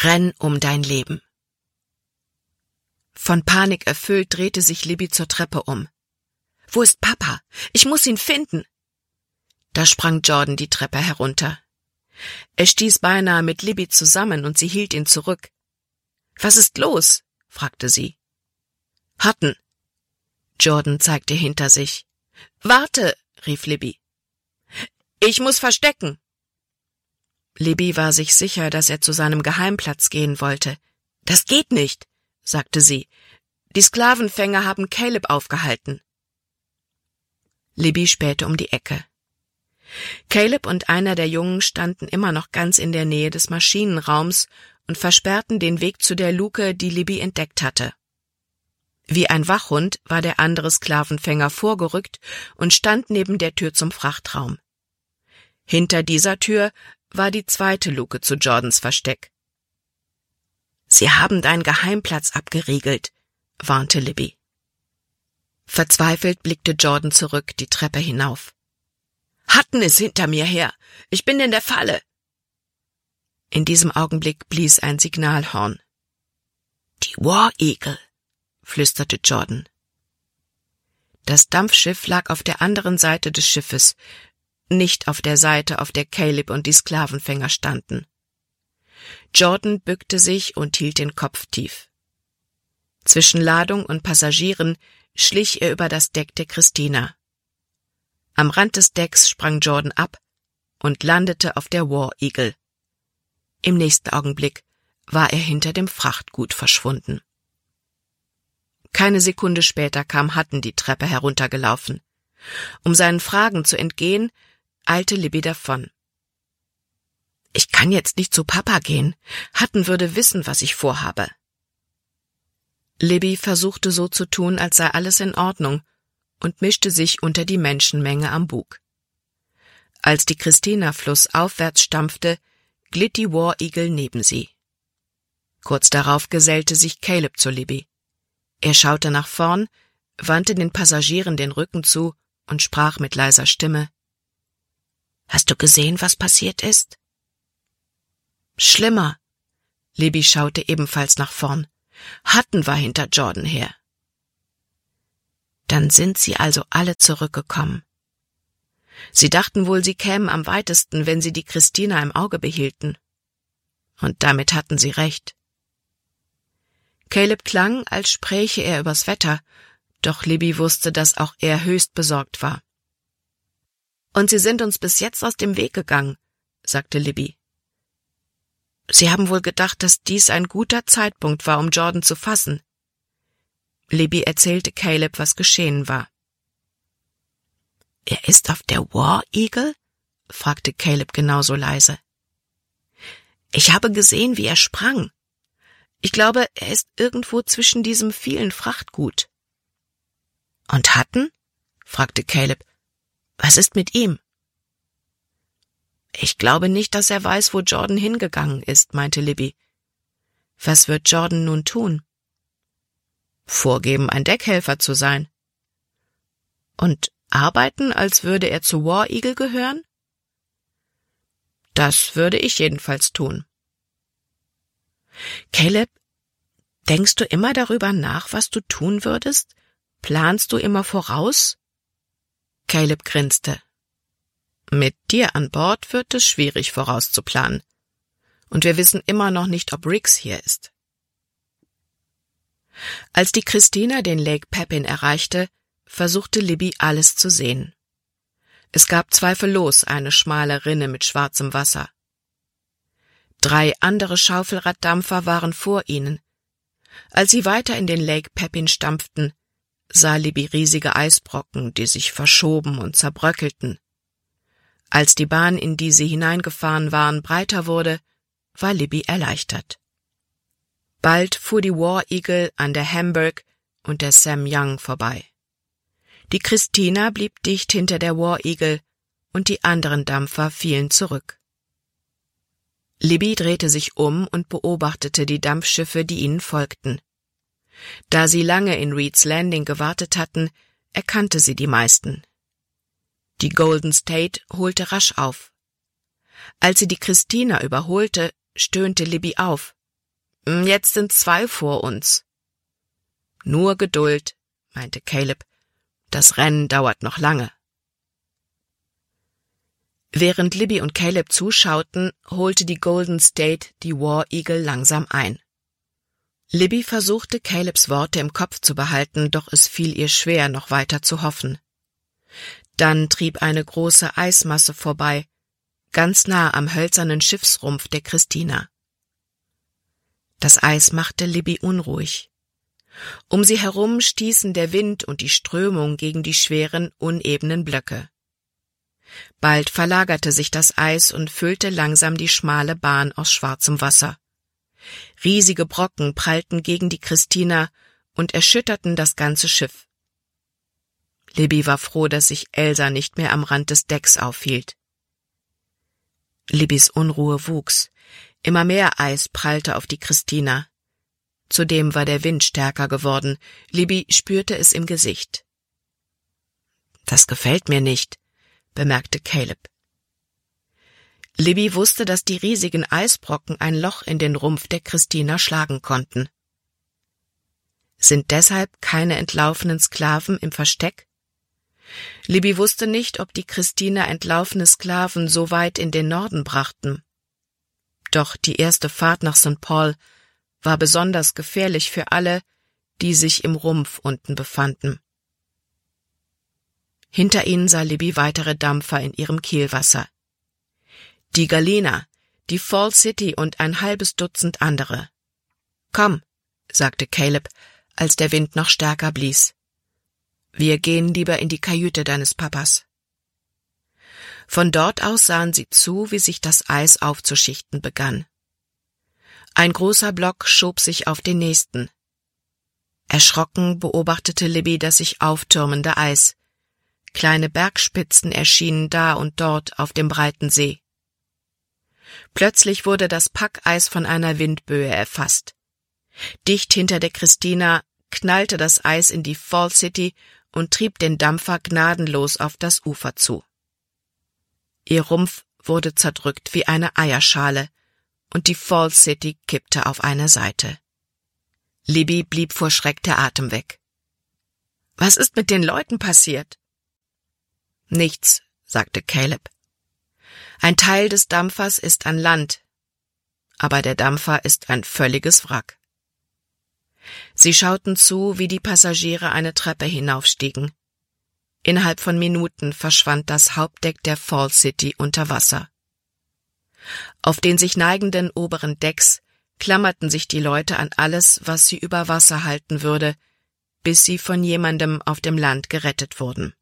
Renn um dein Leben. Von Panik erfüllt drehte sich Libby zur Treppe um. »Wo ist Papa? Ich muss ihn finden!« Da sprang Jordan die Treppe herunter. Er stieß beinahe mit Libby zusammen und sie hielt ihn zurück. »Was ist los?« fragte sie. »Hutton!« Jordan zeigte hinter sich. »Warte!« rief Libby. »Ich muss verstecken!« Libby war sich sicher, dass er zu seinem Geheimplatz gehen wollte. »Das geht nicht«, sagte sie. »Die Sklavenfänger haben Caleb aufgehalten.« Libby spähte um die Ecke. Caleb und einer der Jungen standen immer noch ganz in der Nähe des Maschinenraums und versperrten den Weg zu der Luke, die Libby entdeckt hatte. Wie ein Wachhund war der andere Sklavenfänger vorgerückt und stand neben der Tür zum Frachtraum. Hinter dieser Tür war die zweite Luke zu Jordans Versteck. »Sie haben deinen Geheimplatz abgeriegelt«, warnte Libby. Verzweifelt blickte Jordan zurück die Treppe hinauf. »Hutton ist hinter mir her. Ich bin in der Falle.« In diesem Augenblick blies ein Signalhorn. »Die War Eagle«, flüsterte Jordan. Das Dampfschiff lag auf der anderen Seite des Schiffes, nicht auf der Seite, auf der Caleb und die Sklavenfänger standen. Jordan bückte sich und hielt den Kopf tief. Zwischen Ladung und Passagieren schlich er über das Deck der Christina. Am Rand des Decks sprang Jordan ab und landete auf der War Eagle. Im nächsten Augenblick war er hinter dem Frachtgut verschwunden. Keine Sekunde später kam Hutton die Treppe heruntergelaufen. Um seinen Fragen zu entgehen, eilte Libby davon. »Ich kann jetzt nicht zu Papa gehen. Hutton würde wissen, was ich vorhabe.« Libby versuchte so zu tun, als sei alles in Ordnung, und mischte sich unter die Menschenmenge am Bug. Als die Christina flussaufwärts stampfte, glitt die War Eagle neben sie. Kurz darauf gesellte sich Caleb zu Libby. Er schaute nach vorn, wandte den Passagieren den Rücken zu und sprach mit leiser Stimme. »Hast du gesehen, was passiert ist?« »Schlimmer.« Libby schaute ebenfalls nach vorn. Hutton war hinter Jordan her. Dann sind sie also alle zurückgekommen. Sie dachten wohl, sie kämen am weitesten, wenn sie die Christina im Auge behielten. Und damit hatten sie recht. Caleb klang, als spräche er übers Wetter, doch Libby wusste, dass auch er höchst besorgt war. »Und sie sind uns bis jetzt aus dem Weg gegangen«, sagte Libby. »Sie haben wohl gedacht, dass dies ein guter Zeitpunkt war, um Jordan zu fassen.« Libby erzählte Caleb, was geschehen war. »Er ist auf der War Eagle?« fragte Caleb genauso leise. »Ich habe gesehen, wie er sprang. Ich glaube, er ist irgendwo zwischen diesem vielen Frachtgut.« »Und Hutton?« fragte Caleb. »Was ist mit ihm?« »Ich glaube nicht, dass er weiß, wo Jordan hingegangen ist«, meinte Libby. »Was wird Jordan nun tun?« »Vorgeben, ein Deckhelfer zu sein.« »Und arbeiten, als würde er zu War Eagle gehören?« »Das würde ich jedenfalls tun.« »Caleb, denkst du immer darüber nach, was du tun würdest? Planst du immer voraus?« Caleb grinste. »Mit dir an Bord wird es schwierig, vorauszuplanen. Und wir wissen immer noch nicht, ob Riggs hier ist.« Als die Christina den Lake Pepin erreichte, versuchte Libby alles zu sehen. Es gab zweifellos eine schmale Rinne mit schwarzem Wasser. 3 andere Schaufelraddampfer waren vor ihnen. Als sie weiter in den Lake Pepin stampften, sah Libby riesige Eisbrocken, die sich verschoben und zerbröckelten. Als die Bahn, in die sie hineingefahren waren, breiter wurde, war Libby erleichtert. Bald fuhr die War Eagle an der Hamburg und der Sam Young vorbei. Die Christina blieb dicht hinter der War Eagle und die anderen Dampfer fielen zurück. Libby drehte sich um und beobachtete die Dampfschiffe, die ihnen folgten. Da sie lange in Reed's Landing gewartet hatten, erkannte sie die meisten. Die Golden State holte rasch auf. Als sie die Christina überholte, stöhnte Libby auf. Jetzt sind 2 vor uns. Nur Geduld, meinte Caleb. Das Rennen dauert noch lange. Während Libby und Caleb zuschauten, holte die Golden State die War Eagle langsam ein. Libby versuchte, Calebs Worte im Kopf zu behalten, doch es fiel ihr schwer, noch weiter zu hoffen. Dann trieb eine große Eismasse vorbei, ganz nah am hölzernen Schiffsrumpf der Christina. Das Eis machte Libby unruhig. Um sie herum stießen der Wind und die Strömung gegen die schweren, unebenen Blöcke. Bald verlagerte sich das Eis und füllte langsam die schmale Bahn aus schwarzem Wasser. Riesige Brocken prallten gegen die Christina und erschütterten das ganze Schiff. Libby war froh, dass sich Elsa nicht mehr am Rand des Decks aufhielt. Libbys Unruhe wuchs. Immer mehr Eis prallte auf die Christina. Zudem war der Wind stärker geworden. Libby spürte es im Gesicht. »Das gefällt mir nicht«, bemerkte Caleb. Libby wusste, dass die riesigen Eisbrocken ein Loch in den Rumpf der Christina schlagen konnten. Sind deshalb keine entlaufenen Sklaven im Versteck? Libby wusste nicht, ob die Christina entlaufene Sklaven so weit in den Norden brachten. Doch die erste Fahrt nach St. Paul war besonders gefährlich für alle, die sich im Rumpf unten befanden. Hinter ihnen sah Libby weitere Dampfer in ihrem Kielwasser. Die Galena, die Fall City und ein halbes Dutzend andere. »Komm«, sagte Caleb, als der Wind noch stärker blies. »Wir gehen lieber in die Kajüte deines Papas.« Von dort aus sahen sie zu, wie sich das Eis aufzuschichten begann. Ein großer Block schob sich auf den nächsten. Erschrocken beobachtete Libby das sich auftürmende Eis. Kleine Bergspitzen erschienen da und dort auf dem breiten See. Plötzlich wurde das Packeis von einer Windböe erfasst. Dicht hinter der Christina knallte das Eis in die Fall City und trieb den Dampfer gnadenlos auf das Ufer zu. Ihr Rumpf wurde zerdrückt wie eine Eierschale, und die Fall City kippte auf eine Seite. Libby blieb vor Schreck der Atem weg. »Was ist mit den Leuten passiert?« »Nichts«, sagte Caleb. »Ein Teil des Dampfers ist an Land, aber der Dampfer ist ein völliges Wrack.« Sie schauten zu, wie die Passagiere eine Treppe hinaufstiegen. Innerhalb von Minuten verschwand das Hauptdeck der Fall City unter Wasser. Auf den sich neigenden oberen Decks klammerten sich die Leute an alles, was sie über Wasser halten würde, bis sie von jemandem auf dem Land gerettet wurden.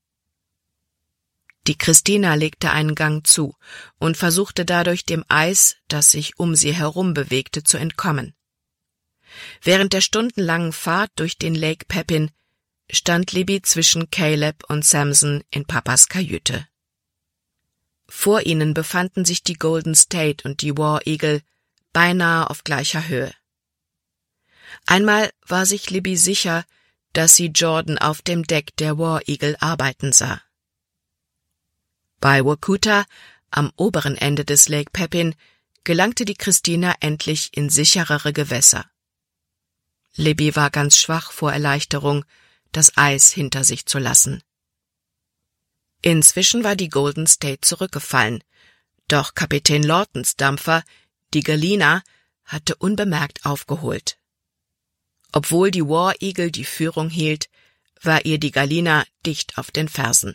Die Christina legte einen Gang zu und versuchte dadurch dem Eis, das sich um sie herum bewegte, zu entkommen. Während der stundenlangen Fahrt durch den Lake Pepin stand Libby zwischen Caleb und Samson in Papas Kajüte. Vor ihnen befanden sich die Golden State und die War Eagle beinahe auf gleicher Höhe. Einmal war sich Libby sicher, dass sie Jordan auf dem Deck der War Eagle arbeiten sah. Bei Workuta, am oberen Ende des Lake Pepin, gelangte die Christina endlich in sicherere Gewässer. Libby war ganz schwach vor Erleichterung, das Eis hinter sich zu lassen. Inzwischen war die Golden State zurückgefallen, doch Kapitän Lawtons Dampfer, die Galena, hatte unbemerkt aufgeholt. Obwohl die War Eagle die Führung hielt, war ihr die Galena dicht auf den Fersen.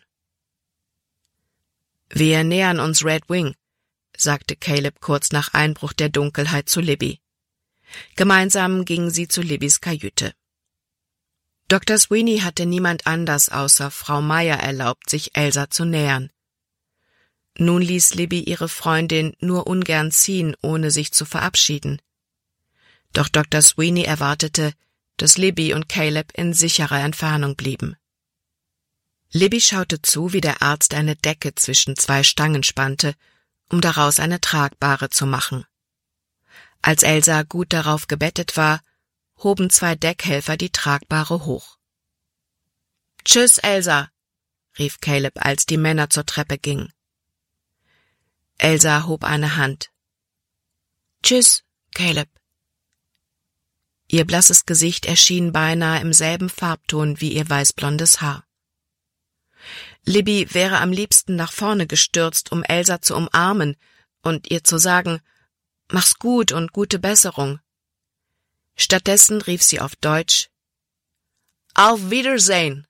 »Wir nähern uns Red Wing«, sagte Caleb kurz nach Einbruch der Dunkelheit zu Libby. Gemeinsam gingen sie zu Libbys Kajüte. Dr. Sweeney hatte niemand anders außer Frau Meyer erlaubt, sich Elsa zu nähern. Nun ließ Libby ihre Freundin nur ungern ziehen, ohne sich zu verabschieden. Doch Dr. Sweeney erwartete, dass Libby und Caleb in sicherer Entfernung blieben. Libby schaute zu, wie der Arzt eine Decke zwischen 2 Stangen spannte, um daraus eine tragbare zu machen. Als Elsa gut darauf gebettet war, hoben 2 Deckhelfer die Tragbare hoch. »Tschüss, Elsa«, rief Caleb, als die Männer zur Treppe gingen. Elsa hob eine Hand. »Tschüss, Caleb«, Ihr blasses Gesicht erschien beinahe im selben Farbton wie ihr weißblondes Haar. Libby wäre am liebsten nach vorne gestürzt, um Elsa zu umarmen und ihr zu sagen, »Mach's gut und gute Besserung.« Stattdessen rief sie auf Deutsch, »Auf Wiedersehen!«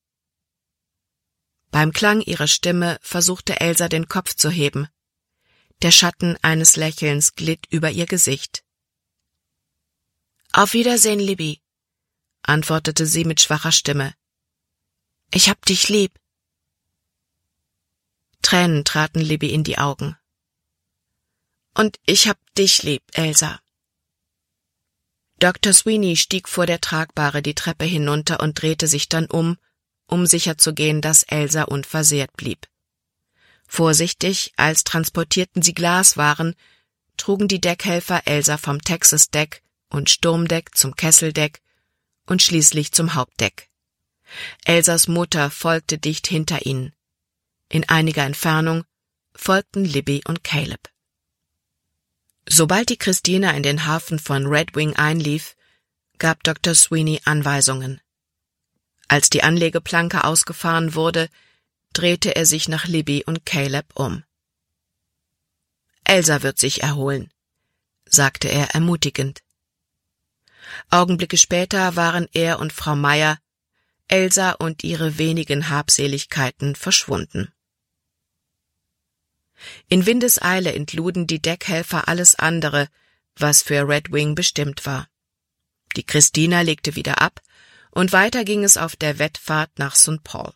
Beim Klang ihrer Stimme versuchte Elsa den Kopf zu heben. Der Schatten eines Lächelns glitt über ihr Gesicht. »Auf Wiedersehen, Libby«, antwortete sie mit schwacher Stimme. »Ich hab dich lieb.« Tränen traten Libby in die Augen. »Und ich hab dich lieb, Elsa.« Dr. Sweeney stieg vor der Tragbare die Treppe hinunter und drehte sich dann um sicherzugehen, dass Elsa unversehrt blieb. Vorsichtig, als transportierten sie Glaswaren, trugen die Deckhelfer Elsa vom Texas-Deck und Sturmdeck zum Kesseldeck und schließlich zum Hauptdeck. Elsas Mutter folgte dicht hinter ihnen. In einiger Entfernung folgten Libby und Caleb. Sobald die Christina in den Hafen von Red Wing einlief, gab Dr. Sweeney Anweisungen. Als die Anlegeplanke ausgefahren wurde, drehte er sich nach Libby und Caleb um. »Elsa wird sich erholen«, sagte er ermutigend. Augenblicke später waren er und Frau Meyer, Elsa und ihre wenigen Habseligkeiten verschwunden. In Windeseile entluden die Deckhelfer alles andere, was für Red Wing bestimmt war. Die Christina legte wieder ab, und weiter ging es auf der Wettfahrt nach St. Paul.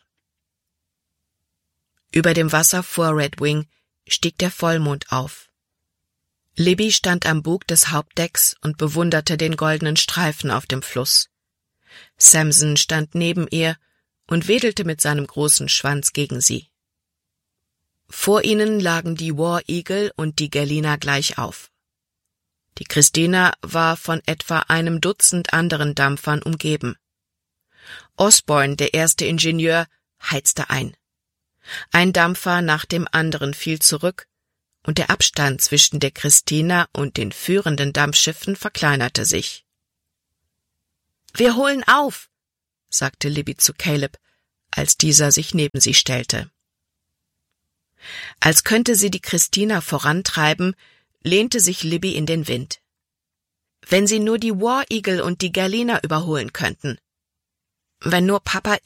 Über dem Wasser vor Red Wing stieg der Vollmond auf. Libby stand am Bug des Hauptdecks und bewunderte den goldenen Streifen auf dem Fluss. Samson stand neben ihr und wedelte mit seinem großen Schwanz gegen sie. Vor ihnen lagen die War Eagle und die Galena gleich auf. Die Christina war von etwa einem Dutzend anderen Dampfern umgeben. Osborne, der erste Ingenieur, heizte ein. Ein Dampfer nach dem anderen fiel zurück, und der Abstand zwischen der Christina und den führenden Dampfschiffen verkleinerte sich. »Wir holen auf«, sagte Libby zu Caleb, als dieser sich neben sie stellte. Als könnte sie die Christina vorantreiben, lehnte sich Libby in den Wind. »Wenn sie nur die War Eagle und die Galena überholen könnten. Wenn nur Papa